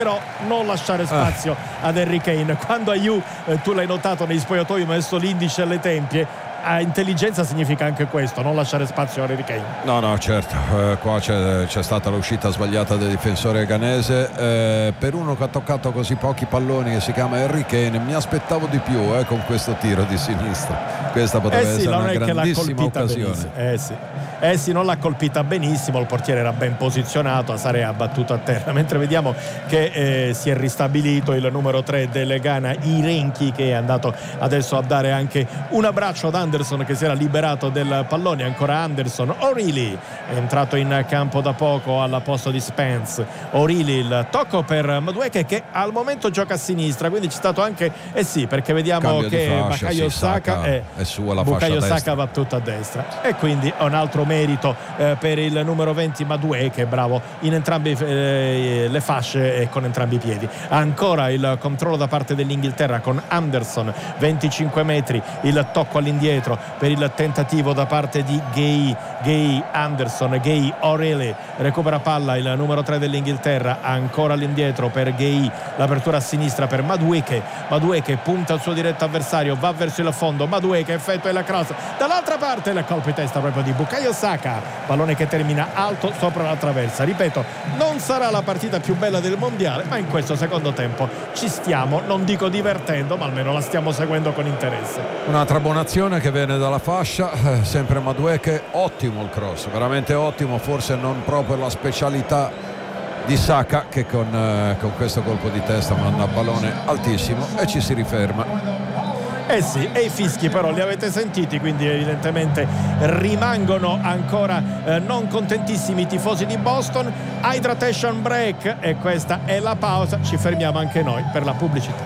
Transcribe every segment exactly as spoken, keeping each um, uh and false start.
però non lasciare spazio ah. ad Harry Kane. Quando Ayew, eh, tu l'hai notato nei spogliatoi, ha messo l'indice alle tempie, a intelligenza significa anche questo, non lasciare spazio a Harry Kane. No, no, certo, eh, qua c'è, c'è stata l'uscita sbagliata del difensore ghanese, eh, per uno che ha toccato così pochi palloni, che si chiama Harry Kane, mi aspettavo di più eh, con questo tiro di sinistra. Questa poteva eh sì, essere una è grandissima occasione. Eh sì. eh sì, non l'ha colpita benissimo, il portiere era ben posizionato, Asare ha battuto a terra, mentre vediamo che eh, si è ristabilito il numero tre del Ghana, Irenki, che è andato adesso a dare anche un abbraccio ad Anderson, che si era liberato del pallone. Ancora Anderson. O'Reilly è entrato in campo da poco al posto di Spence. O'Reilly, il tocco per Madueke, che al momento gioca a sinistra, quindi c'è stato anche eh sì, perché vediamo cambio che fascia, Bukayo sì, Saka è, è sua la Bukayo fascia Saka va tutta a destra, e quindi un altro merito eh, per il numero venti Madueke, bravo in entrambe eh, le fasce e con entrambi i piedi. Ancora il controllo da parte dell'Inghilterra con Anderson, venticinque metri, il tocco all'indietro per il tentativo da parte di Gay, Gay Anderson, Gay O'Reilly recupera palla il numero tre dell'Inghilterra, ancora all'indietro per Gay, l'apertura a sinistra per Madueke, Madueke punta il suo diretto avversario, va verso il fondo, Madueke effettua il cross dall'altra parte, il colpo di testa proprio di Bukayo Saka, pallone che termina alto sopra la traversa. Ripeto, non sarà la partita più bella del mondiale, ma in questo secondo tempo ci stiamo, non dico divertendo, ma almeno la stiamo seguendo con interesse. Un'altra buona azione che viene dalla fascia, eh, sempre Madueke, ottimo il cross, veramente ottimo, forse non proprio la specialità di Saka, che con, eh, con questo colpo di testa manda pallone altissimo e ci si riferma. Eh sì, e i fischi però li avete sentiti, quindi evidentemente rimangono ancora eh, non contentissimi i tifosi di Boston. Hydration break, e questa è la pausa, ci fermiamo anche noi per la pubblicità.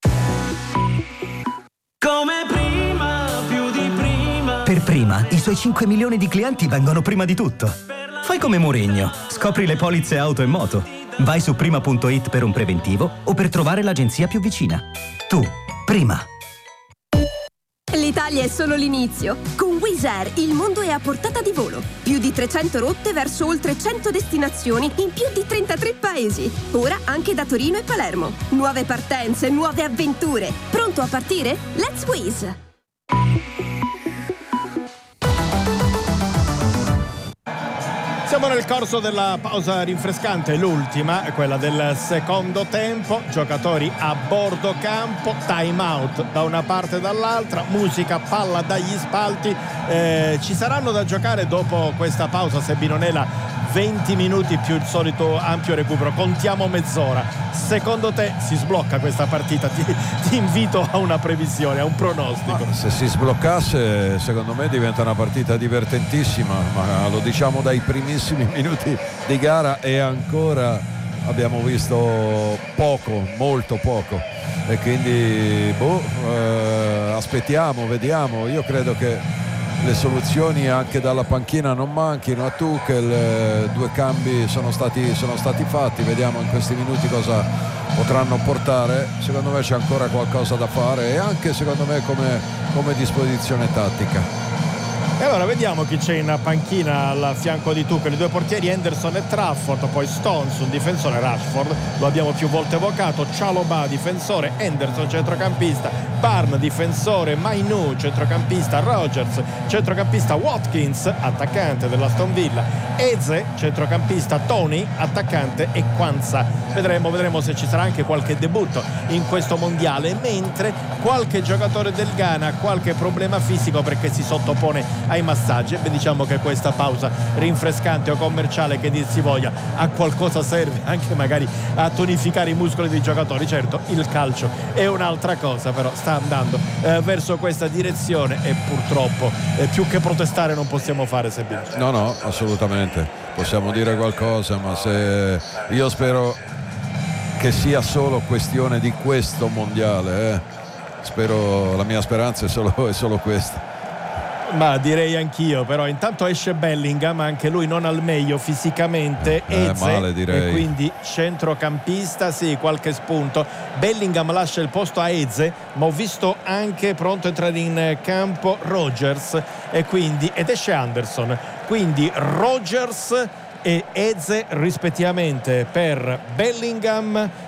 Come prima, più di prima. Per Prima, i suoi cinque milioni di clienti vengono prima di tutto. Fai come Mourinho, scopri le polizze auto e moto. Vai su prima punto it per un preventivo o per trovare l'agenzia più vicina. Tu, Prima. L'Italia è solo l'inizio. Con Wizz Air il mondo è a portata di volo. Più di trecento rotte verso oltre cento destinazioni in più di trentatré paesi. Ora anche da Torino e Palermo. Nuove partenze, nuove avventure. Pronto a partire? Let's Wizz! Siamo nel corso della pausa rinfrescante, l'ultima, quella del secondo tempo. Giocatori a bordo campo, time out da una parte e dall'altra, musica, palla dagli spalti. Eh, ci saranno da giocare dopo questa pausa, se non è la venti minuti più il solito ampio recupero, contiamo mezz'ora. Secondo te si sblocca questa partita? Ti, ti invito a una previsione, a un pronostico. Ma se si sbloccasse, secondo me diventa una partita divertentissima, ma lo diciamo dai primissimi minuti di gara, e ancora abbiamo visto poco, molto poco, e quindi boh, eh, aspettiamo, vediamo. Io credo che le soluzioni anche dalla panchina non manchino a Tuchel, due cambi sono stati, sono stati fatti, vediamo in questi minuti cosa potranno portare. Secondo me c'è ancora qualcosa da fare, e anche secondo me come, come disposizione tattica. E allora vediamo chi c'è in panchina al fianco di Tuchel. I due portieri Henderson e Trafford, poi Stones, un difensore, Rashford, lo abbiamo più volte evocato, Chalobah difensore, Henderson centrocampista, Barnes difensore, Mainu centrocampista, Rogers centrocampista, Watkins attaccante dell'Aston Villa, Eze centrocampista, Tony attaccante, e Quansah. Vedremo, vedremo se ci sarà anche qualche debutto in questo mondiale, mentre qualche giocatore del Ghana ha qualche problema fisico perché si sottopone ai massaggi. E diciamo che questa pausa rinfrescante o commerciale, che dir si voglia, a qualcosa serve, anche magari a tonificare i muscoli dei giocatori. Certo, il calcio è un'altra cosa, però sta andando eh, verso questa direzione, e purtroppo eh, più che protestare non possiamo fare, Sebino. No, no, assolutamente. Possiamo dire qualcosa, ma se io spero che sia solo questione di questo mondiale, eh. Spero, la mia speranza è solo, è solo questa. Ma direi anch'io, però intanto esce Bellingham, anche lui non al meglio fisicamente, eh, Eze, male, direi. e quindi centrocampista, sì, qualche spunto. Bellingham lascia il posto a Eze, ma ho visto anche pronto a entrare in campo Rogers, e quindi ed esce Anderson, quindi Rogers e Eze rispettivamente per Bellingham